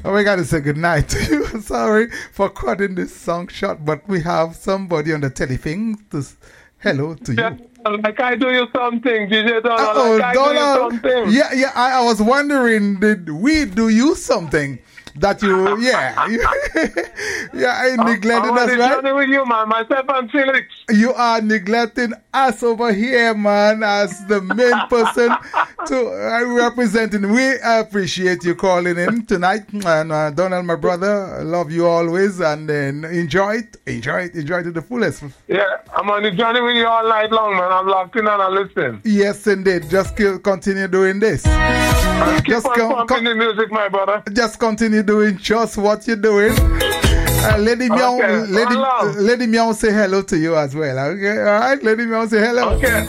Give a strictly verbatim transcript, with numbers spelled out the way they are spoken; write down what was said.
Oh, we got to say good night to you. Sorry for cutting this song short, but we have somebody on the telephone to s- hello to you. Yeah, like I do you something, D J Donald. Oh, like I do Donald. you something. Yeah, yeah. I, I was wondering, did we do you something that you, yeah, yeah, I neglected I'm on us, the right? journey with you, man. Myself and Felix. You are neglecting us over here, man, as the main person to uh, representing. We appreciate you calling in tonight. And uh, Donald, my brother, I love you always. And then enjoy it, enjoy it, enjoy it to the fullest. Yeah, I'm on the journey with you all night long, man. I'm locked in and I listen. Yes, indeed. Just keep- continue doing this. And keep Just on come- pumping come- the music, my brother. Just continue doing just what you're doing. Uh, Lady Meow, Okay, Lady, one love. Lady Meow say hello to you as well. Okay, all right, Lady Meow say hello. Okay.